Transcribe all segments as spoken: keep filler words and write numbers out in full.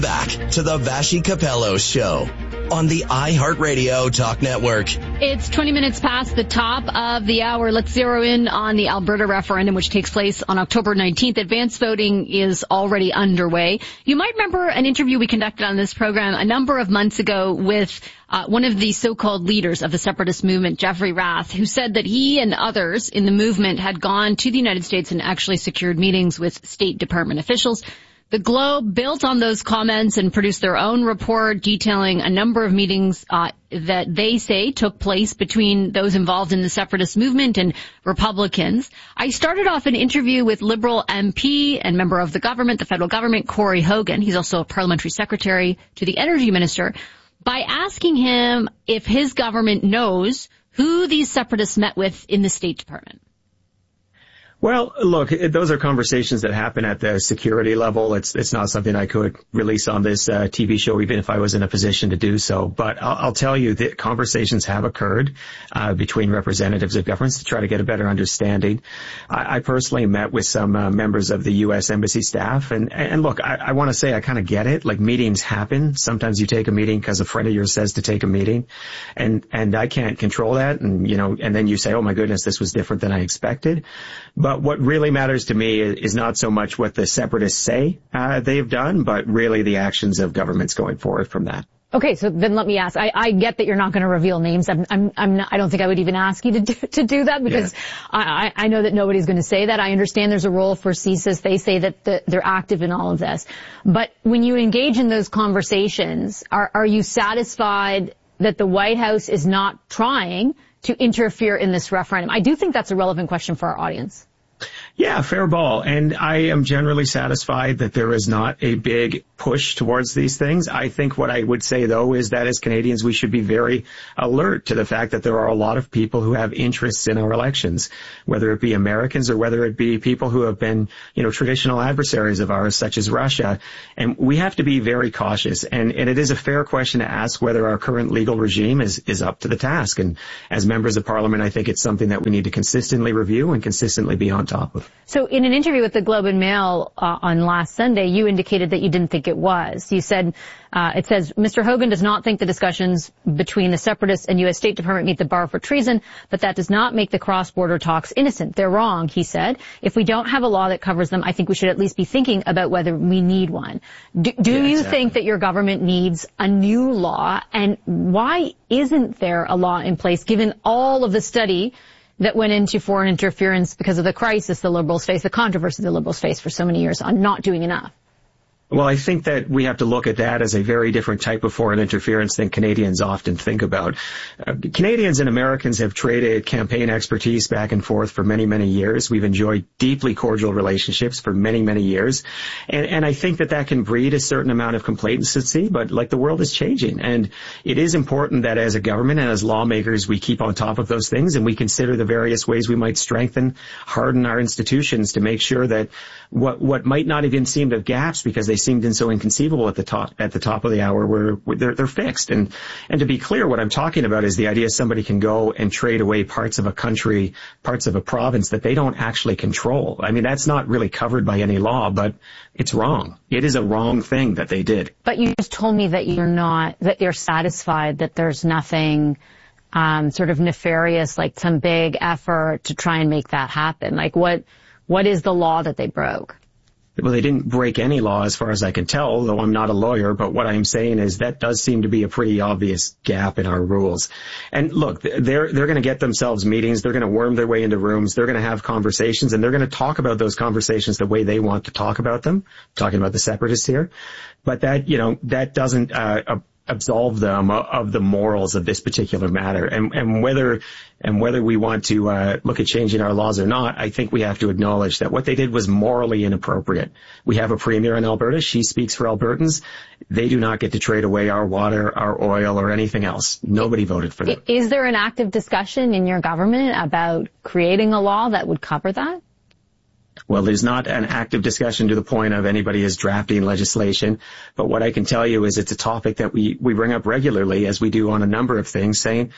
Back to the Vassy Capello Show on the iHeartRadio Talk Network. It's twenty minutes past the top of the hour. Let's zero in on the Alberta referendum, which takes place on October nineteenth. Advanced voting is already underway. You might remember an interview we conducted on this program a number of months ago with uh, one of the so-called leaders of the separatist movement, Jeffrey Rath, who said that he and others in the movement had gone to the United States and actually secured meetings with State Department officials. The Globe built on those comments and produced their own report detailing a number of meetings uh, that they say took place between those involved in the separatist movement and Republicans. I started off an interview with Liberal M P and member of the government, the federal government, Corey Hogan. He's also a parliamentary secretary to the energy minister, by asking him if his government knows who these separatists met with in the State Department. Well, look, those are conversations that happen at the security level. It's it's not something I could release on this uh, T V show, even if I was in a position to do so. But I'll, I'll tell you that conversations have occurred uh, between representatives of governments to try to get a better understanding. I, I personally met with some uh, members of the U S Embassy staff. And, and look, I, I want to say I kind of get it. Like, meetings happen. Sometimes you take a meeting because a friend of yours says to take a meeting. And, and I can't control that. And, you know, and then you say, oh, my goodness, this was different than I expected. But But what really matters to me is not so much what the separatists say uh, they've done, but really the actions of governments going forward from that. Okay, so then let me ask. I, I get that you're not going to reveal names. I'm, I'm, I'm not, I don't think I would even ask you to do, to do that because yeah. I, I know that nobody's going to say that. I understand there's a role for C S I S. They say that the, they're active in all of this. But when you engage in those conversations, are, are you satisfied that the White House is not trying to interfere in this referendum? I do think that's a relevant question for our audience. Yeah, fair ball. And I am generally satisfied that there is not a big push towards these things. I think what I would say, though, is that as Canadians, we should be very alert to the fact that there are a lot of people who have interests in our elections, whether it be Americans or whether it be people who have been, you know, traditional adversaries of ours, such as Russia. And we have to be very cautious. And, and it is a fair question to ask whether our current legal regime is, is up to the task. And as members of Parliament, I think it's something that we need to consistently review and consistently be on top of. So in an interview with the Globe and Mail uh, on last Sunday, you indicated that you didn't think it was. You said, uh, it says, Mister Hogan does not think the discussions between the separatists and U S State Department meet the bar for treason, but that does not make the cross-border talks innocent. They're wrong, he said. If we don't have a law that covers them, I think we should at least be thinking about whether we need one. Do, do yeah, you exactly. think that your government needs a new law? And why isn't there a law in place, given all of the study that went into foreign interference because of the crisis the Liberals face, the controversy the Liberals face for so many years on not doing enough? Well, I think that we have to look at that as a very different type of foreign interference than Canadians often think about. Uh, Canadians and Americans have traded campaign expertise back and forth for many, many years. We've enjoyed deeply cordial relationships for many, many years. And, and I think that that can breed a certain amount of complacency, but like the world is changing. And it is important that as a government and as lawmakers, we keep on top of those things and we consider the various ways we might strengthen, harden our institutions to make sure that what, what might not even seem to have gaps because they seemed so inconceivable at the top at the top of the hour where they're they're fixed. And and to be clear, what I'm talking about is the idea somebody can go and trade away parts of a country, parts of a province that they don't actually control. I mean, that's not really covered by any law, but it's wrong. It is a wrong thing that they did. But you just told me that you're not, that you're satisfied that there's nothing um sort of nefarious, like some big effort to try and make that happen. Like what what is the law that they broke? Well, they didn't break any law as far as I can tell, though I'm not a lawyer, but what I'm saying is that does seem to be a pretty obvious gap in our rules. And look, they're, they're going to get themselves meetings, they're going to worm their way into rooms, they're going to have conversations, and they're going to talk about those conversations the way they want to talk about them. I'm talking about the separatists here. But that, you know, that doesn't, uh, absolve them of the morals of this particular matter. And, and whether, and whether we want to, uh, look at changing our laws or not, I think we have to acknowledge that what they did was morally inappropriate. We have a premier in Alberta. She speaks for Albertans. They do not get to trade away our water, our oil, or anything else. Nobody voted for them. Is there an active discussion in your government about creating a law that would cover that? Well, there's not an active discussion to the point of anybody is drafting legislation. But what I can tell you is it's a topic that we, we bring up regularly, as we do on a number of things, saying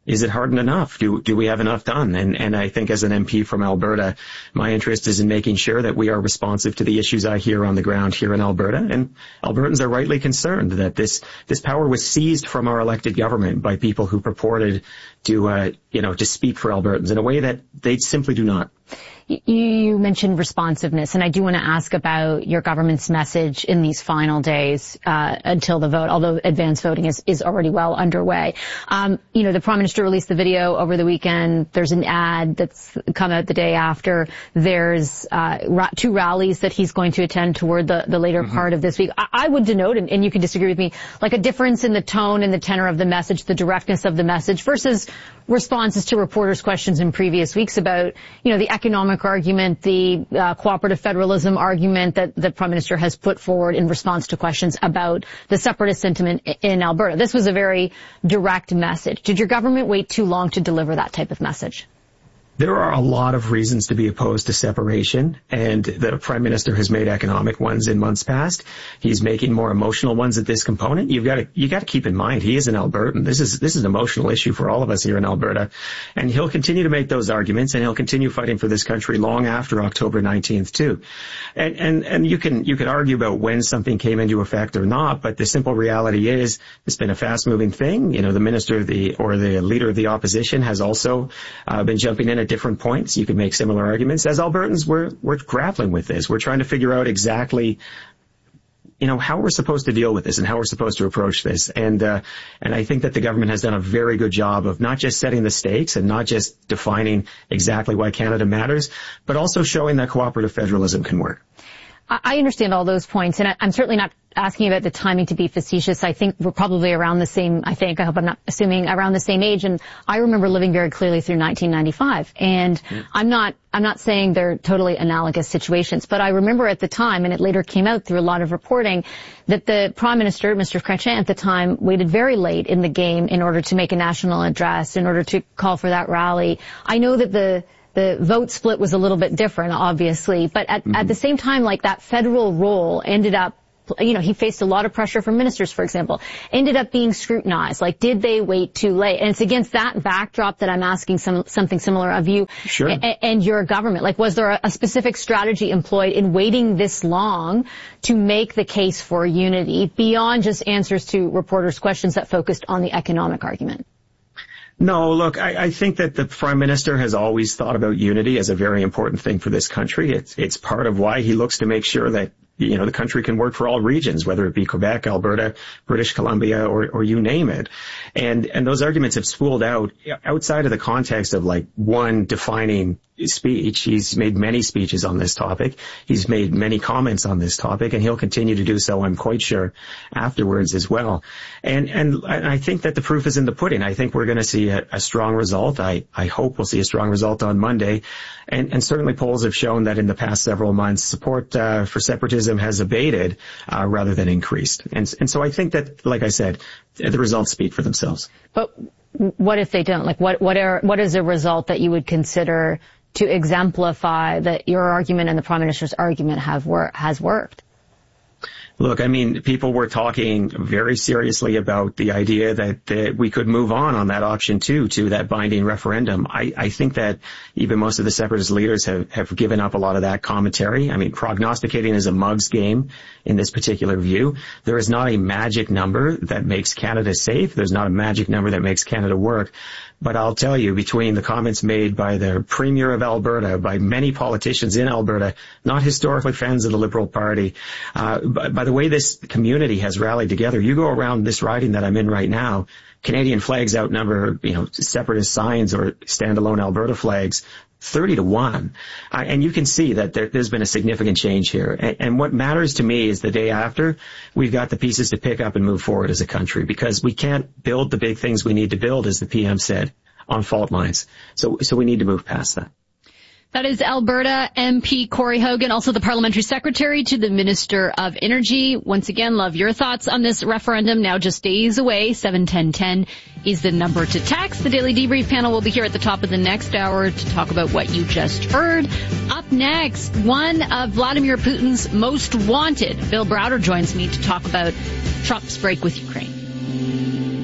Is it hardened enough? Do do we have enough done? And and I think as an M P from Alberta, my interest is in making sure that we are responsive to the issues I hear on the ground here in Alberta. And Albertans are rightly concerned that this this power was seized from our elected government by people who purported to uh, you know to speak for Albertans in a way that they simply do not. You mentioned responsiveness, and I do want to ask about your government's message in these final days uh, until the vote, although advance voting is, is already well underway. Um, you know, the Prime Minister released the video over the weekend. There's an ad that's come out the day after. There's uh, ra- two rallies that he's going to attend toward the, the later mm-hmm. part of this week. I, I would denote, and, and you can disagree with me, like a difference in the tone and the tenor of the message, the directness of the message versus responses to reporters' questions in previous weeks about, you know, the economic argument, the uh, cooperative federalism argument that the Prime Minister has put forward in response to questions about the separatist sentiment in Alberta. This was a very direct message. Did your government wait too long to deliver that type of message? There are a lot of reasons to be opposed to separation, and the Prime Minister has made economic ones in months past. He's making more emotional ones at this component. You've got to, you got to keep in mind, he is an Albertan. This is, this is an emotional issue for all of us here in Alberta. And he'll continue to make those arguments, and he'll continue fighting for this country long after October nineteenth too. And, and, and you can, you can argue about when something came into effect or not, but the simple reality is it's been a fast moving thing. You know, the minister of the, or the leader of the opposition has also uh, been jumping in at different points. You can make similar arguments. As Albertans, we're we're grappling with this. We're trying to figure out exactly, you know, how we're supposed to deal with this and how we're supposed to approach this. And uh, and I think that the government has done a very good job of not just setting the stakes and not just defining exactly why Canada matters, but also showing that cooperative federalism can work. I understand all those points, and I'm certainly not asking about the timing to be facetious. I think we're probably around the same, I think, I hope I'm not assuming, around the same age, and I remember living very clearly through nineteen ninety-five, and yeah. I'm not, I'm not saying they're totally analogous situations, but I remember at the time, and it later came out through a lot of reporting, that the Prime Minister, Mister Chrétien at the time, waited very late in the game in order to make a national address, in order to call for that rally. I know that the The vote split was a little bit different, obviously, but at, mm-hmm. at the same time, like that federal role ended up, you know, he faced a lot of pressure from ministers, for example, ended up being scrutinized. Like, did they wait too late? And it's against that backdrop that I'm asking some, something similar of you sure. and, and your government. Like, was there a, a specific strategy employed in waiting this long to make the case for unity beyond just answers to reporters' questions that focused on the economic argument? No, look, I, I think that the Prime Minister has always thought about unity as a very important thing for this country. It's, it's part of why he looks to make sure that, you know, the country can work for all regions, whether it be Quebec, Alberta, British Columbia, or, or you name it. And, and those arguments have spooled out outside of the context of like one defining speech. He's made many speeches on this topic. He's made many comments on this topic, and he'll continue to do so, I'm quite sure, afterwards as well. And, and I think that the proof is in the pudding. I think we're going to see a, a strong result. I, I hope we'll see a strong result on Monday. And, and certainly polls have shown that in the past several months, support uh, for separatism has abated uh, rather than increased. And, and so I think that, like I said, the results speak for themselves. But what if they don't? Like, what, what are, what is a result that you would consider to exemplify that your argument and the Prime Minister's argument have wor- has worked? Look, I mean, people were talking very seriously about the idea that, that we could move on on that option two to that binding referendum. I, I think that even most of the separatist leaders have, have given up a lot of that commentary. I mean, prognosticating is a mug's game in this particular view. There is not a magic number that makes Canada safe. There's not a magic number that makes Canada work. But I'll tell you, between the comments made by the Premier of Alberta, by many politicians in Alberta, not historically fans of the Liberal Party, uh, by, by the way this community has rallied together, you go around this riding that I'm in right now, Canadian flags outnumber, you know, separatist signs or standalone Alberta flags thirty to one. Uh, and you can see that there, there's been a significant change here. And, and what matters to me is the day after, we've got the pieces to pick up and move forward as a country, because we can't build the big things we need to build, as the P M said, on fault lines. So, so we need to move past that. That is Alberta M P Corey Hogan, also the Parliamentary Secretary to the Minister of Energy. Once again, love your thoughts on this referendum. Now just days away. seven ten ten is the number to text. The Daily Debrief panel will be here at the top of the next hour to talk about what you just heard. Up next, one of Vladimir Putin's most wanted, Bill Browder, joins me to talk about Trump's break with Ukraine.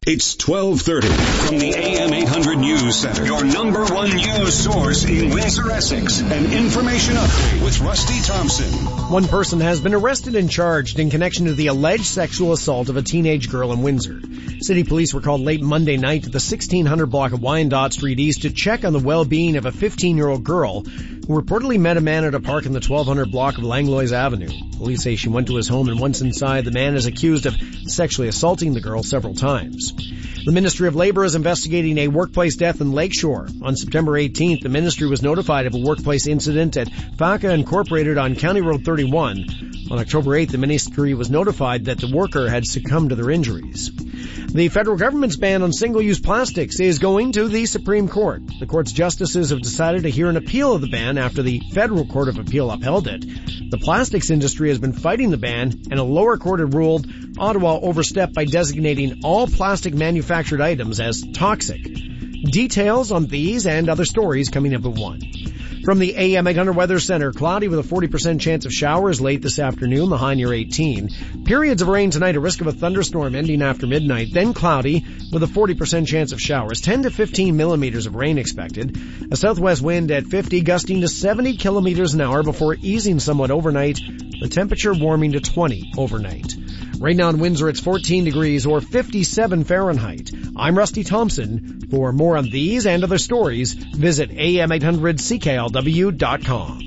It's twelve thirty from the A M eight hundred News Center, your number one news source in Windsor, Essex. An information update with Rusty Thompson. One person has been arrested and charged in connection to the alleged sexual assault of a teenage girl in Windsor. City police were called late Monday night to the sixteen hundred block of Wyandotte Street East to check on the well-being of a fifteen-year-old girl who reportedly met a man at a park in the twelve hundred block of Langlois Avenue. Police say she went to his home, and once inside, the man is accused of sexually assaulting the girl several times. The Ministry of Labor is investigating a workplace death in Lakeshore. On September eighteenth, the ministry was notified of a workplace incident at Faca Incorporated on County Road thirty-one. On October eighth, the ministry was notified that the worker had succumbed to their injuries. The federal government's ban on single-use plastics is going to the Supreme Court. The court's justices have decided to hear an appeal of the ban after the Federal Court of Appeal upheld it. The plastics industry has been fighting the ban, and a lower court had ruled Ottawa overstepped by designating all plastic manufactured items as toxic. Details on these and other stories coming up at one. From the A M eight hundred Weather Center, cloudy with a forty percent chance of showers late this afternoon, the high near eighteen. Periods of rain tonight, a risk of a thunderstorm ending after midnight, then cloudy with a forty percent chance of showers, ten to fifteen millimeters of rain expected. A southwest wind at fifty, gusting to seventy kilometers an hour before easing somewhat overnight, the temperature warming to twenty overnight. Right now in Windsor, it's fourteen degrees or fifty-seven Fahrenheit. I'm Rusty Thompson. For more on these and other stories, visit A M eight hundred C K L W dot com.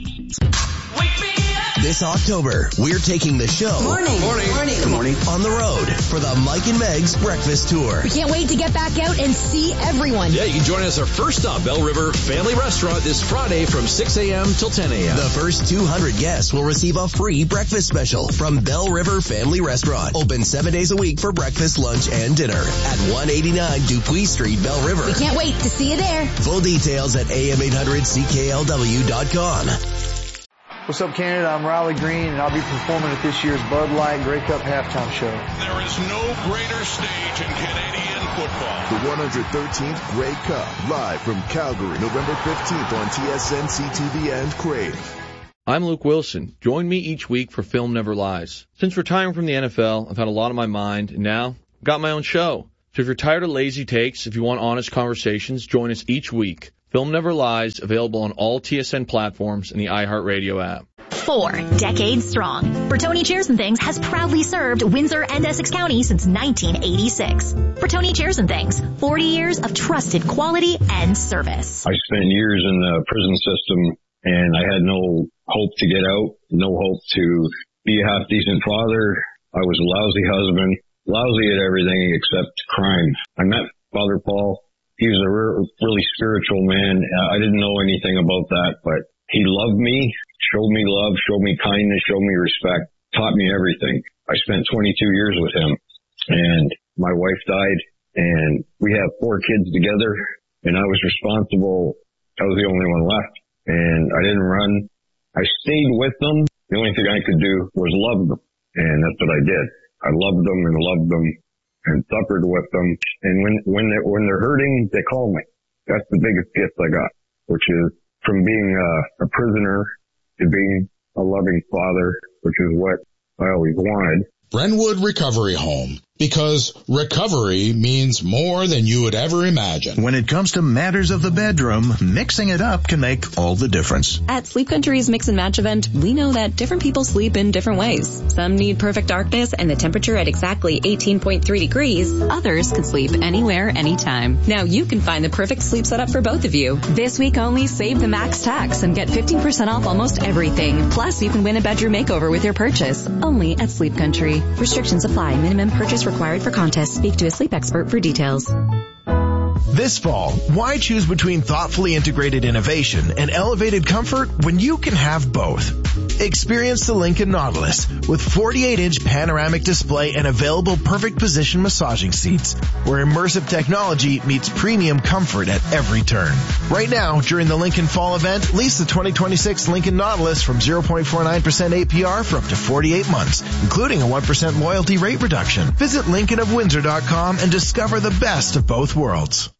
This October, we're taking the show Morning. Morning. Morning. Good morning. On the road for the Mike and Meg's Breakfast Tour. We can't wait to get back out and see everyone. Yeah, you can join us our first stop, Bell River Family Restaurant, this Friday from six a.m. till ten a.m. The first two hundred guests will receive a free breakfast special from Bell River Family Restaurant. Open seven days a week for breakfast, lunch, and dinner at one eighty-nine Dupuis Street, Bell River. We can't wait to see you there. Full details at A M eight hundred C K L W dot com. What's up, Canada? I'm Riley Green, and I'll be performing at this year's Bud Light Grey Cup halftime show. There is no greater stage in Canadian football. The one hundred thirteenth Grey Cup, live from Calgary, November fifteenth on T S N, C T V, and Crave. I'm Luke Wilson. Join me each week for Film Never Lies. Since retiring from the N F L, I've had a lot on my mind, and now I've got my own show. So if you're tired of lazy takes, if you want honest conversations, join us each week. Film Never Lies, available on all T S N platforms and the iHeartRadio app. Four decades strong, Bertoni Chairs and Things has proudly served Windsor and Essex County since nineteen eighty-six. Bertoni Chairs and Things, forty years of trusted quality and service. I spent years in the prison system, and I had no hope to get out, no hope to be a half-decent father. I was a lousy husband, lousy at everything except crime. I met Father Paul. He was a re- really spiritual man. I didn't know anything about that, but he loved me, showed me love, showed me kindness, showed me respect, taught me everything. I spent twenty-two years with him, and my wife died, and we have four kids together, and I was responsible. I was the only one left, and I didn't run. I stayed with them. The only thing I could do was love them, and that's what I did. I loved them and loved them and suffered with them. And when, when they're, when they're hurting, they call me. That's the biggest gift I got, which is from being a, a prisoner to being a loving father, which is what I always wanted. Brentwood Recovery Home, because recovery means more than you would ever imagine. When it comes to matters of the bedroom, mixing it up can make all the difference. At Sleep Country's Mix and Match event, we know that different people sleep in different ways. Some need perfect darkness and the temperature at exactly eighteen point three degrees. Others can sleep anywhere, anytime. Now you can find the perfect sleep setup for both of you. This week only, save the max tax and get fifteen percent off almost everything. Plus, you can win a bedroom makeover with your purchase. Only at Sleep Country. Restrictions apply. Minimum purchase required for contest. Speak to a sleep expert for details. This fall, why choose between thoughtfully integrated innovation and elevated comfort when you can have both? Experience the Lincoln Nautilus with forty-eight inch panoramic display and available perfect position massaging seats, where immersive technology meets premium comfort at every turn. Right now, during the Lincoln Fall event, lease the twenty twenty-six Lincoln Nautilus from zero point four nine percent A P R for up to forty-eight months, including a one percent loyalty rate reduction. Visit Lincoln of Windsor dot com and discover the best of both worlds.